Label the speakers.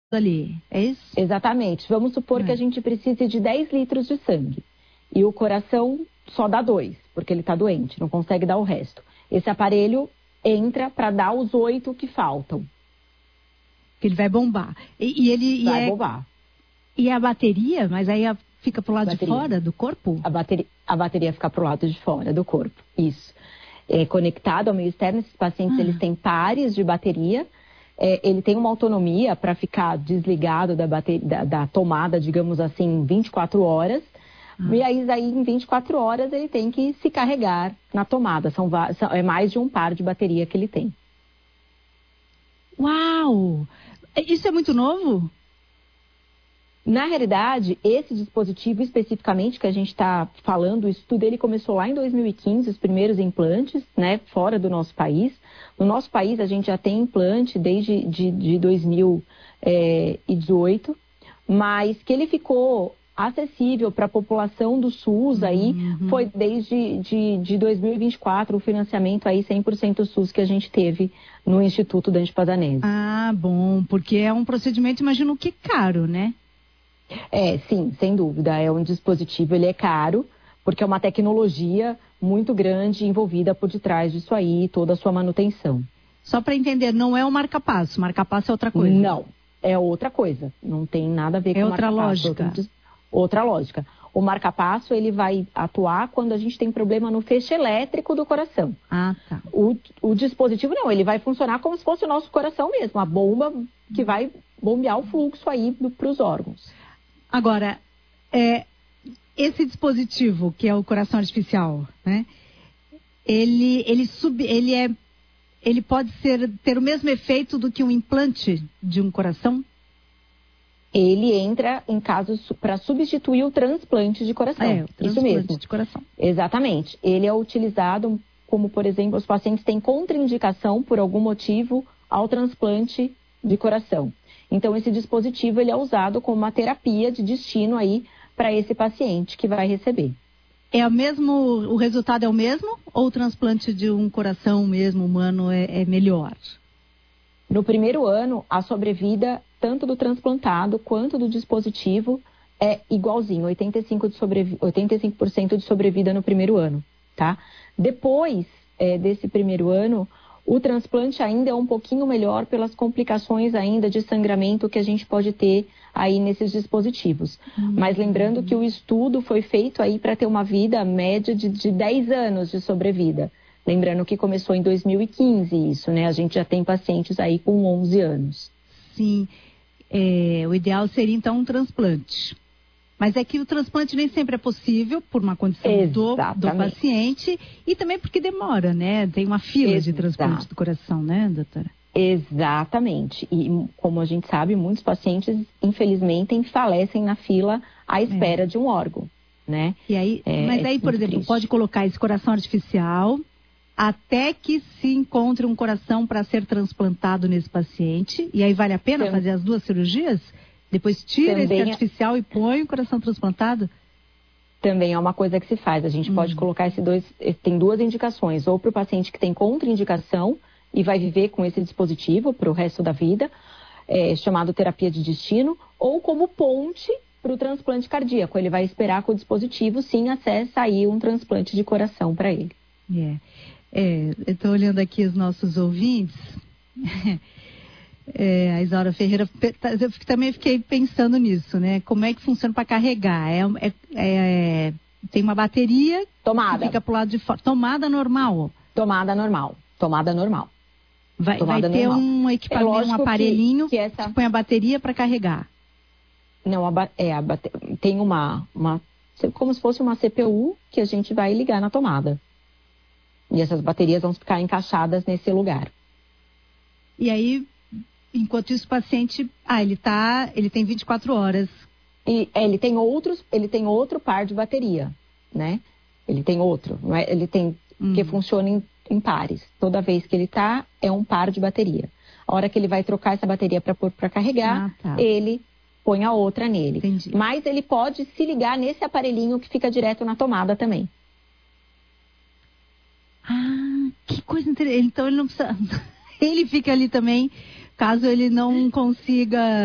Speaker 1: ali, é isso?
Speaker 2: Exatamente. Vamos supor que a gente precise de 10 litros de sangue. E o coração só dá 2, porque ele está doente, não consegue dar o resto. Esse aparelho entra para dar os 8 que faltam.
Speaker 1: Que ele vai bombar. E ele
Speaker 2: vai bombar.
Speaker 1: E a bateria? Mas aí fica pro lado de fora do corpo?
Speaker 2: A bateria fica pro lado de fora do corpo, isso. É conectado ao meio externo, esses pacientes eles têm pares de bateria. Ele tem uma autonomia para ficar desligado da tomada, digamos assim, 24 horas. E aí, em 24 horas, ele tem que se carregar na tomada. É mais de um par de bateria que ele tem.
Speaker 1: Uau! Isso é muito novo?
Speaker 2: Na realidade, esse dispositivo especificamente que a gente está falando, o estudo ele começou lá em 2015, os primeiros implantes, né, fora do nosso país. No nosso país, a gente já tem implante desde de 2018, mas que ele ficou acessível para a população do SUS aí, foi desde de 2024, o financiamento aí 100% SUS que a gente teve no Instituto Dante Pazzanese.
Speaker 1: Ah, bom, porque é um procedimento, imagino que caro, né?
Speaker 2: Sim, sem dúvida. É um dispositivo, ele é caro, porque é uma tecnologia muito grande envolvida por detrás disso aí, toda a sua manutenção.
Speaker 1: Só para entender, não é o marca-passo. Marca-passo é outra coisa.
Speaker 2: Não, é outra coisa. Não tem nada a ver com o marca-passo.
Speaker 1: Outra lógica.
Speaker 2: Outra lógica. O marca-passo, ele vai atuar quando a gente tem problema no feixe elétrico do coração.
Speaker 1: Ah, tá.
Speaker 2: O dispositivo não, ele vai funcionar como se fosse o nosso coração mesmo. A bomba que vai bombear o fluxo aí para os órgãos.
Speaker 1: Agora, esse dispositivo, que é o coração artificial, né? Ele pode ter o mesmo efeito do que um implante de um coração?
Speaker 2: Ele entra em casos para substituir o transplante de coração.
Speaker 1: O transplante
Speaker 2: isso mesmo.
Speaker 1: De coração.
Speaker 2: Exatamente. Ele é utilizado como, por exemplo, os pacientes têm contraindicação por algum motivo ao transplante de coração. Então, esse dispositivo ele é usado como uma terapia de destino aí para esse paciente que vai receber.
Speaker 1: O resultado é o mesmo ou o transplante de um coração mesmo humano é melhor?
Speaker 2: No primeiro ano, a sobrevida tanto do transplantado quanto do dispositivo é igualzinho, 85% de sobrevida no primeiro ano, tá? Depois desse primeiro ano, o transplante ainda é um pouquinho melhor pelas complicações ainda de sangramento que a gente pode ter aí nesses dispositivos. Mas lembrando que o estudo foi feito aí para ter uma vida média de 10 anos de sobrevida. Lembrando que começou em 2015 isso, né? A gente já tem pacientes aí com 11 anos.
Speaker 1: Sim, o ideal seria então um transplante. Mas é que o transplante nem sempre é possível por uma condição do paciente e também porque demora, né? Tem uma fila de transplante do coração, né, doutora?
Speaker 2: Exatamente. E como a gente sabe, muitos pacientes, infelizmente, falecem na fila à espera de um órgão, né?
Speaker 1: E aí, mas aí, por exemplo, pode colocar esse coração artificial até que se encontre um coração para ser transplantado nesse paciente. E aí vale a pena fazer as duas cirurgias? Depois tira esse artificial e põe o coração transplantado?
Speaker 2: Também é uma coisa que se faz. A gente pode colocar tem duas indicações. Ou para o paciente que tem contraindicação e vai viver com esse dispositivo para o resto da vida, chamado terapia de destino, ou como ponte para o transplante cardíaco. Ele vai esperar com o dispositivo, sim, até sair um transplante de coração para ele.
Speaker 1: Eu estou olhando aqui os nossos ouvintes... a Isaura Ferreira, eu também fiquei pensando nisso, né? Como é que funciona para carregar? Tem uma bateria que fica pro lado de fora. Tomada normal?
Speaker 2: Tomada normal.
Speaker 1: Vai ter um equipamento, um aparelhinho que põe a bateria para carregar?
Speaker 2: Não, tem uma como se fosse uma CPU que a gente vai ligar na tomada. E essas baterias vão ficar encaixadas nesse lugar.
Speaker 1: E aí... Enquanto isso, o paciente, ele tem 24 horas.
Speaker 2: Ele tem outro par de bateria, né? Ele tem outro, não é? Ele tem que funciona em pares. Toda vez que ele é um par de bateria. A hora que ele vai trocar essa bateria para carregar, ele põe a outra nele.
Speaker 1: Entendi.
Speaker 2: Mas ele pode se ligar nesse aparelhinho que fica direto na tomada também.
Speaker 1: Que coisa interessante. Então ele não precisa... Ele fica ali também, caso ele não consiga